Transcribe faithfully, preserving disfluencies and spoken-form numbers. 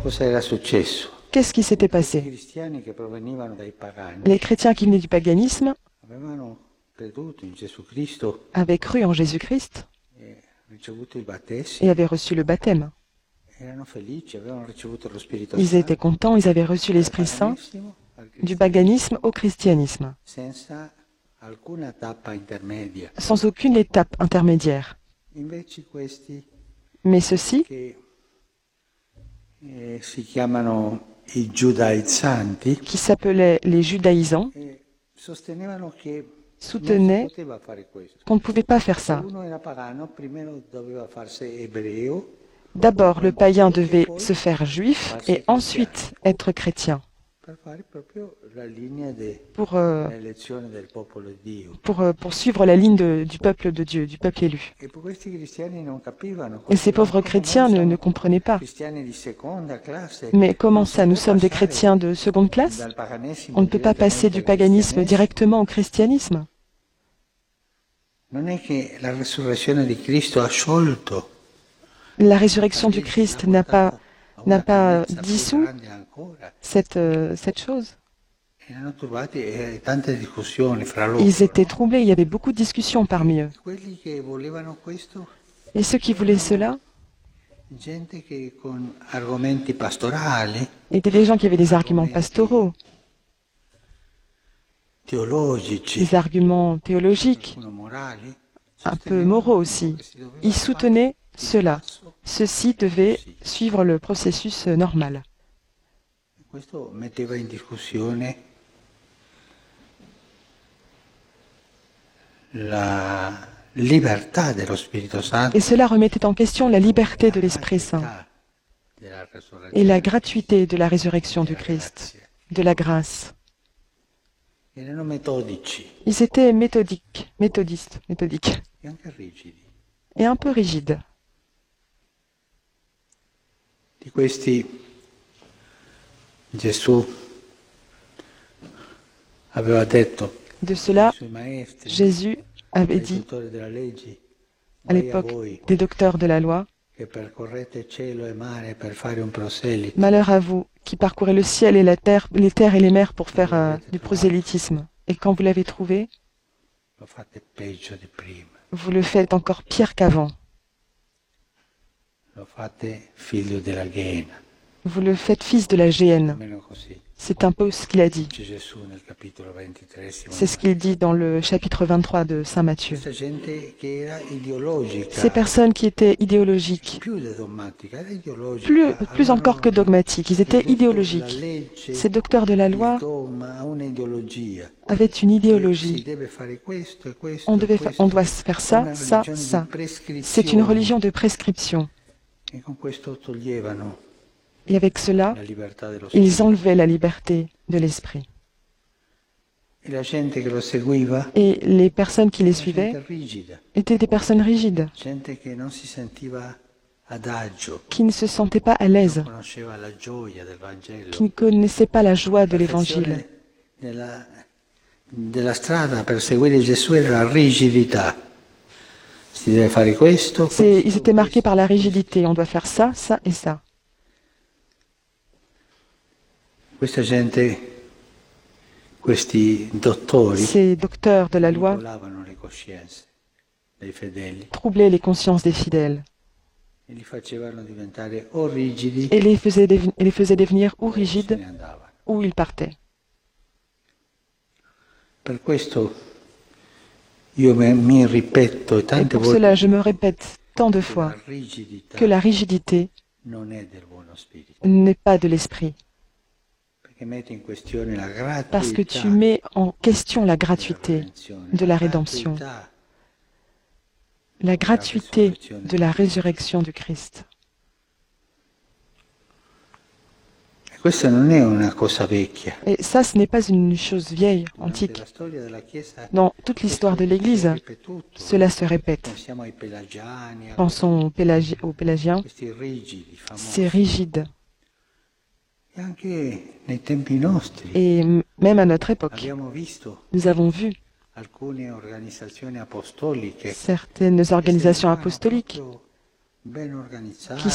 Cosa era successo? Qu'est-ce qui s'était Questi passé? cristiani che provenivano dai pagani Les chrétiens qui venaient du paganisme avevano creduto in Gesù Cristo avaient cru en Jésus-Christ e ricevuto il et battesimo, avaient reçu le baptême. erano felici, avevano ricevuto lo Spirito Ils étaient Santo contents, ils avaient reçu dal l'Esprit Saint paganesimo al du cristianesimo paganisme au christianisme, senza alcuna tappa intermedia. sans aucune étape intermédiaire. Invece questi Mais ceux-ci, che eh, si chiamano i giudaizzanti qui s'appelaient les judaïsants, eh, sostenevano che non si soutenaient poteva fare questo. qu'on ne pouvait pas faire Se ça. uno era pagano, prima doveva farsi ebreo D'abord, le païen devait se faire juif et ensuite être chrétien per fare proprio la linea pour, euh, dell'elezione del popolo di Dio. pour, euh, pour suivre la ligne de- du peuple de Dieu, du peuple élu. E questi cristiani non capivano. Et ces pauvres chrétiens ne, ne comprenaient pas. Cristiani di seconda classe. Mais comment ça, nous sommes des chrétiens de seconde classe? Dal paganesimo On ne peut pas passer du paganisme directement au christianisme. Non è che la resurrezione di Cristo ha sciolto. La résurrection du Christ n'a pas, n'a pas dissous cette, euh, cette chose. Erano turbati e tante discussioni fra loro. Ils étaient troublés, il y avait beaucoup de discussions parmi eux. Quelli che volevano questo, Et ceux qui voulaient cela gente che con argomenti pastorali, étaient des gens qui avaient des arguments pastoraux, teologici, des arguments théologiques, qualcuno morali, un peu moraux aussi. Ils soutenaient cela. Ceux-ci devaient suivre le processus euh, normal. questo metteva in discussione la libertà dello Spirito Santo Et cela remettait en question la liberté de l'Esprit Saint della resurrezione et la gratuité de la résurrection du Christ, de la grâce. erano metodici Ils étaient méthodiques, méthodistes, méthodiques, e anche rigidi. et un peu rigides. Di questi Gesù aveva detto De cela, ai suoi maestri, Jésus avait ai dit dottori della legge, à voi a l'époque voi des docteurs de la loi, che percorrete cielo e mare per fare un proselito. malheur à vous qui parcourez le ciel et la terre, les terres et les mers pour faire euh, du prosélytisme. Et quand vous l'avez trouvé, Lo fate peggio di prima, vous le faites encore pire qu'avant. lo fate figlio della Ghiena, Vous le faites fils de la géhenne. almeno così C'est un peu ce qu'il a dit. dice Gesù nel capitolo ventitreesimo. C'est ce qu'il dit dans le chapitre vingt-trois de Saint Matthieu. Questa gente che era ideologica, Ces personnes qui étaient idéologiques, più di dogmatica, era ideologica. plus, plus Avevano encore que dogmatiques, ils étaient ridotto la idéologiques. legge, Ces docteurs de la il loi dogma a un'ideologia. avaient une Si idéologie. deve fare questo e questo On, e devait fa- questo. on doit faire ça, Una ça, religione di ça. prescrizione. C'est une religion de prescription. E con questo toglievano Et avec cela, la libertà dello spirito. ils enlevaient la liberté de l'esprit. E la gente che lo seguiva Et les personnes qui les era suivaient gente rigida, étaient des personnes rigides, gente che non si sentiva adagio, qui ne se sentaient pas à l'aise, non conosceva la gioia del Vangelo. qui ne connaissaient pas la joie de La l'Évangile. perfezione della, della strada per seguire Gesù era la rigidità. Si deve fare questo, C'est- questo, Ils étaient marqués par la rigidité. On doit faire ça, ça et ça. questa gente, questi dottori Ces docteurs de la loi manipolavano le coscienze dei fedeli troublaient les consciences des fidèles e li facevano diventare o rigidi et les faisaient, deven- et les faisaient devenir ou o se rigides ne andavano. ou ils partaient. Per questo io me- mi ripeto e Et tante pour volte cela, je me répète tant de che fois la rigidità que la rigidité non è del buono spirito, n'est pas de l'esprit, perché mette in questione la gratuità parce que tu mets en question la della gratuité redenzione, de la rédemption, gratuità la gratuité de la résurrection du Christ. E questa non è una cosa vecchia. Et ça, ce n'est pas une chose vieille, Durante antique. la storia della Chiesa Dans toute l'histoire de l'Église, si è ripetuto. cela se répète. Pensiamo ai pelagiani, a Pensons aux, Pélagi- aux Pélagiens, questi rigidi famosi. c'est rigide. E anche nei tempi nostri Et m- même à notre époque, abbiamo visto nous avons vu alcune organizzazioni apostoliche certaines organisations che sembravano apostoliques proprio ben organizzate, qui